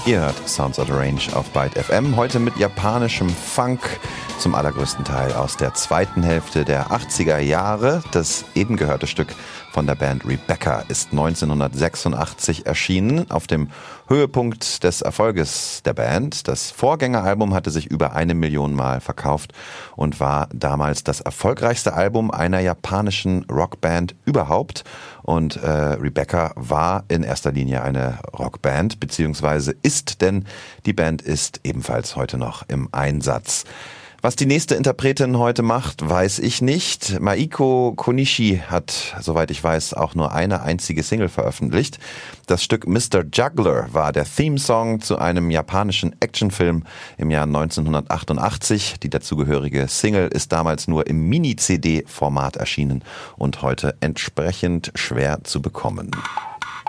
Ihr hört Sounds Out of Range auf Byte FM, heute mit japanischem Funk, zum allergrößten Teil aus der zweiten Hälfte der 80er Jahre. Das eben gehörte Stück von der Band Rebecca ist 1986 erschienen, auf dem Höhepunkt des Erfolges der Band. Das Vorgängeralbum hatte sich über 1 Million Mal verkauft und war damals das erfolgreichste Album einer japanischen Rockband überhaupt. Und Rebecca war in erster Linie eine Rockband, beziehungsweise ist, denn die Band ist ebenfalls heute noch im Einsatz. Was die nächste Interpretin heute macht, weiß ich nicht. Maiko Konishi hat, soweit ich weiß, auch nur eine einzige Single veröffentlicht. Das Stück Mr. Juggler war der Theme-Song zu einem japanischen Actionfilm im Jahr 1988. Die dazugehörige Single ist damals nur im Mini-CD-Format erschienen und heute entsprechend schwer zu bekommen.